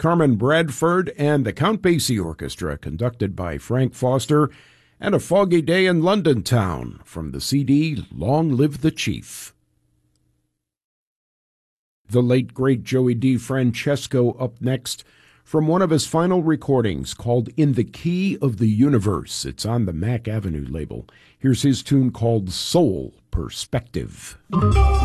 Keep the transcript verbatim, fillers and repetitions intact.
Carmen Bradford and the Count Basie Orchestra, conducted by Frank Foster, and A Foggy Day in London Town from the C D Long Live the Chief. The late, great Joey DeFrancesco up next from one of his final recordings called In the Key of the Universe. It's on the Mack Avenue label. Here's his tune called Soul Perspective.